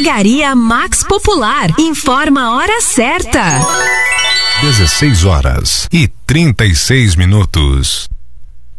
Drogaria Max Popular. Informa a hora certa. 16 horas e 36 minutos.